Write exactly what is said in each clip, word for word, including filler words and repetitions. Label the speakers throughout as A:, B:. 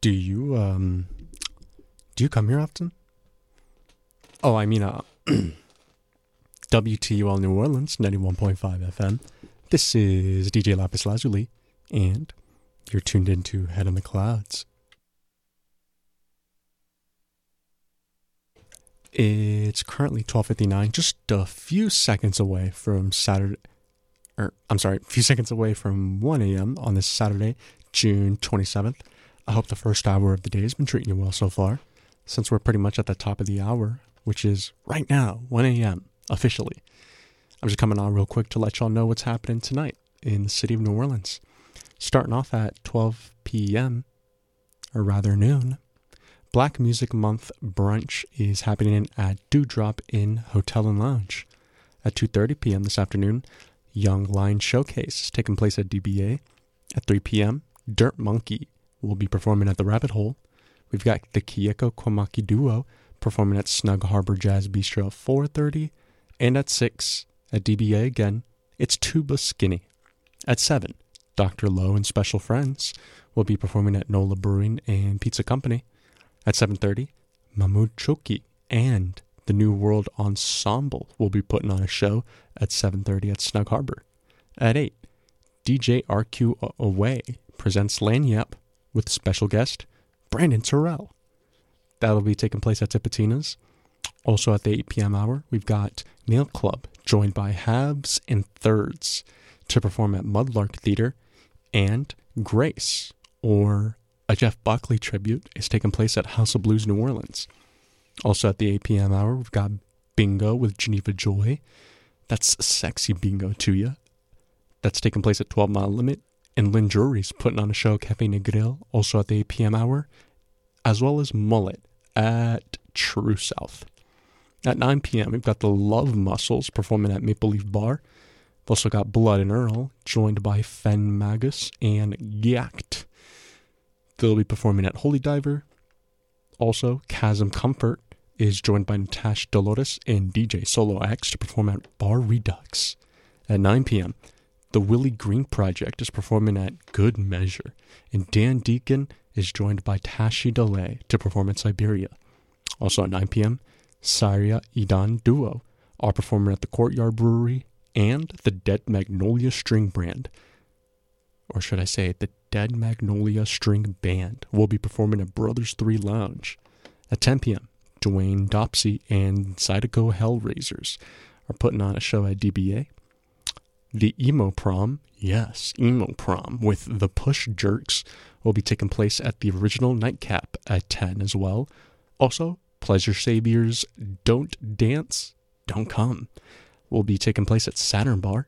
A: Do you, um, do you come here often? Oh, I mean, uh, W T U L New Orleans, ninety-one point five F M. This is D J Lapis Lazuli, and you're tuned into Head in the Clouds. It's currently twelve fifty-nine, just a few seconds away from Saturday, or I'm sorry, a few seconds away from one a.m. on this Saturday, June twenty-seventh. I hope the first hour of the day has been treating you well so far, since we're pretty much at the top of the hour, which is right now, one a.m. officially. I'm just coming on real quick to let y'all know what's happening tonight in the city of New Orleans. Starting off at twelve p.m., or rather noon, Black Music Month brunch is happening at Dewdrop Inn Hotel and Lounge. At two thirty p.m. this afternoon, Young Line Showcase is taking place at D B A. At three p.m., Dirt Monkey will be performing at the Rabbit Hole. We've got the Kiyeko Komaki Duo performing at Snug Harbor Jazz Bistro at four thirty. And at six, at D B A again, it's Tuba Skinny. At seven, Doctor Lowe and Special Friends will be performing at Nola Brewing and Pizza Company. At seven thirty, Mahmoud Choki and the New World Ensemble will be putting on a show at seven thirty at Snug Harbor. At eight, D J R Q Away presents Lanyap with special guest Brandon Terrell. That'll be taking place at Tipitina's. Also at the eight p.m. hour, we've got Nail Club, joined by Halves and Thirds, to perform at Mudlark Theater, and Grace, or a Jeff Buckley tribute, is taking place at House of Blues New Orleans. Also at the eight p.m. hour, we've got Bingo with Geneva Joy. That's sexy bingo to ya. That's taking place at twelve Mile Limit. And Lynn Drury's putting on a show, Cafe Negril, also at the eight p.m. hour, as well as Mullet at True South. At nine p.m., we've got the Love Muscles performing at Maple Leaf Bar. We've also got Blood and Earl, joined by Fen Magus and Yacht. They'll be performing at Holy Diver. Also, Chasm Comfort is joined by Natasha Dolores and D J Solo X to perform at Bar Redux. At nine p.m., the Willie Green Project is performing at Good Measure, and Dan Deacon is joined by Tashi Delay to perform at Siberia. Also at nine p.m., Saria Idan Duo are performing at the Courtyard Brewery, and the Dead Magnolia String Band, or should I say the Dead Magnolia String Band, will be performing at Brothers three Lounge. At ten p.m., Dwayne Dopsy and Zydeco Hellraisers are putting on a show at D B A. The Emo Prom, yes, Emo Prom, with the Push Jerks will be taking place at the Original Nightcap at ten as well. Also, Pleasure Saviors Don't Dance, Don't Come will be taking place at Saturn Bar.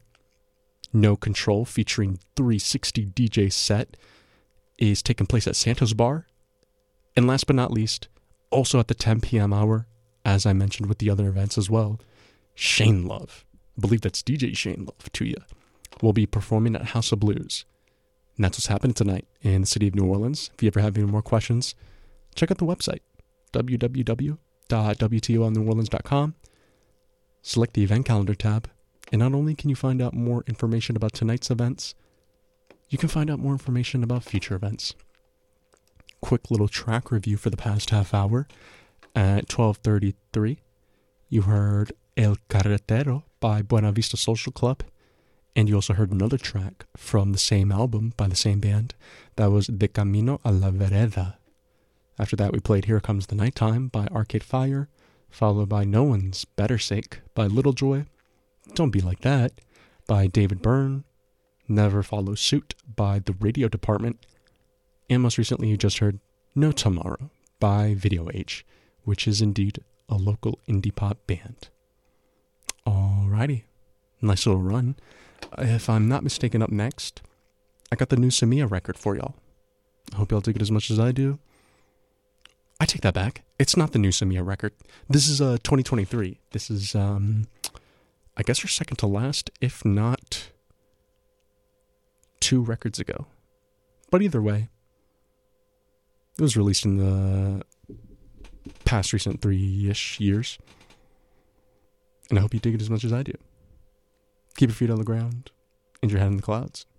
A: No Control featuring three sixty D J set is taking place at Santos Bar. And last but not least, also at the ten p.m. hour, as I mentioned with the other events as well, Shane Love, I believe that's D J Shane Love to you, will be performing at House of Blues. And that's what's happening tonight in the city of New Orleans. If you ever have any more questions, check out the website, w w w dot w t o l new orleans dot com. Select the event calendar tab, and not only can you find out more information about tonight's events, you can find out more information about future events. Quick little track review for the past half hour. At twelve thirty-three, you heard El Carretero by Buena Vista Social Club, and you also heard another track from the same album by the same band. That was De Camino a la Vereda. After that, we played Here Comes the Nighttime by Arcade Fire, followed by No One's Better Sake by Little Joy, Don't Be Like That by David Byrne, Never Follow Suit by The Radio Department, and most recently you just heard No Tomorrow by Video Age, which is indeed a local indie pop band. Alrighty, nice little run. If I'm not mistaken, up next, I got the new Samia record for y'all. I hope y'all dig it as much as I do. I take that back. It's not the new Samia record. This is uh, twenty twenty-three. This is, um, I guess her second to last, if not two records ago. But either way, it was released in the past recent three-ish years. And I hope you dig it as much as I do. Keep your feet on the ground and your head in the clouds.